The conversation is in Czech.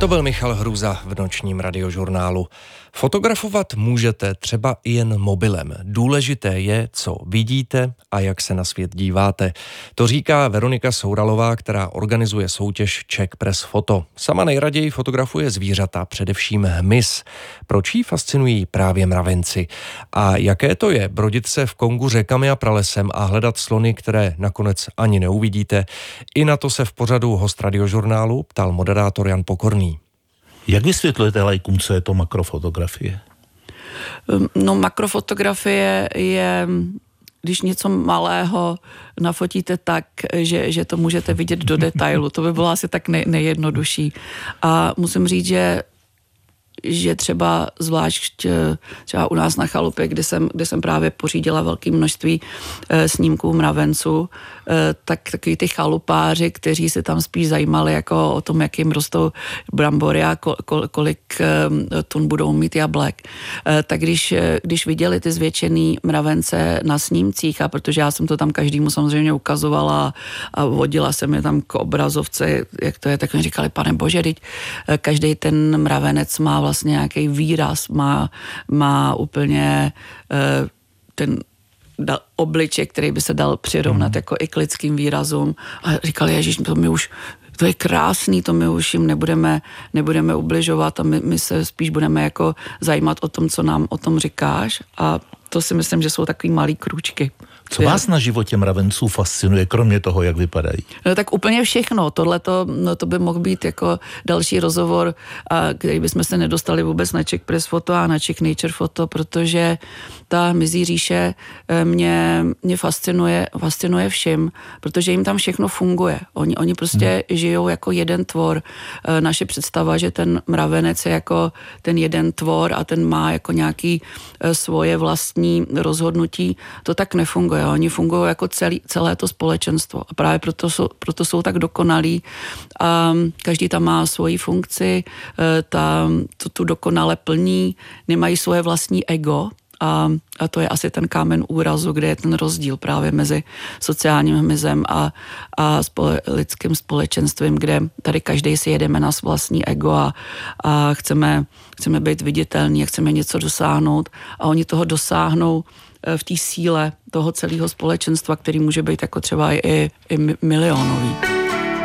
To byl Michal Hruza v nočním radiožurnálu. Fotografovat můžete třeba i jen mobilem. Důležité je, co vidíte a jak se na svět díváte. To říká Veronika Souralová, která organizuje soutěž Czech Press Photo. Sama nejraději fotografuje zvířata, především hmyz. Proč jí fascinují právě mravenci? A jaké to je brodit se v Kongu řekami a pralesem a hledat slony, které nakonec ani neuvidíte? I na to se v pořadu Host radiožurnálu ptal moderátor Jan Pokorný. Jak vysvětlujete laikům, co je to makrofotografie? No, makrofotografie je, když něco malého nafotíte tak, že to můžete vidět do detailu. To by bylo asi tak nejjednodušší. A musím říct, že třeba zvlášť třeba u nás na chalupě, kde jsem právě pořídila velké množství snímků mravenců, tak takový ty chalupáři, kteří se tam spíš zajímali jako o tom, jak jim rostou brambory a kolik tun budou mít jablek, tak když viděli ty zvětšený mravence na snímcích, a protože já jsem to tam každému samozřejmě ukazovala a vodila jsem je tam k obrazovce, jak to je, tak mi říkali, pane bože, teď každý ten mravenec má vlastně nějaký výraz, má úplně ten obličej, který by se dal přirovnat jako i k lidským výrazům. A říkali, ježiš, to je krásný, to my už jim nebudeme ubližovat a my se spíš budeme jako zajímat o tom, co nám o tom říkáš, a to si myslím, že jsou takový malý krůčky. Co vás na životě mravenců fascinuje, kromě toho, jak vypadají? No, tak úplně všechno. Tohleto, to by mohl být jako další rozhovor, který bychom se nedostali vůbec na Czech Press Photo a na Czech Nature Photo, protože ta hmyzí říše mě fascinuje všim, protože jim tam všechno funguje. Oni prostě žijou jako jeden tvor. Naše představa, že ten mravenec je jako ten jeden tvor a ten má jako nějaký svoje vlastní rozhodnutí, to tak nefunguje. Oni fungují jako celé to společenstvo a právě proto jsou tak dokonalí a každý tam má svoji funkci, tu dokonale plní, nemají svoje vlastní ego, a to je asi ten kámen úrazu, kde je ten rozdíl právě mezi sociálním hmyzem a lidským společenstvím, kde tady každý si jedeme na vlastní ego a chceme být viditelní a chceme něco dosáhnout, a oni toho dosáhnou v té síle toho celého společenstva, který může být jako třeba i milionový.